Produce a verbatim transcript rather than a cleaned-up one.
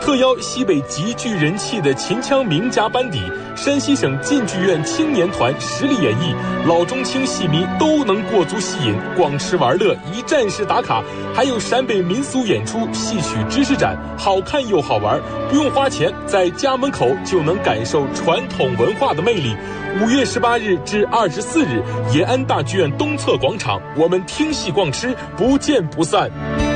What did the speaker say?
特邀西北极具人气的秦腔名家班底，山西省晋剧院青年团实力演绎，老中青戏迷都能过足吸引，逛吃玩乐一站式打卡，还有陕北民俗演出、戏曲知识展，好看又好玩，不用花钱，在家门口就能感受传统文化的魅力。五月十八日至二十四日，延安大剧院东侧广场，我们听戏逛吃，不见不散。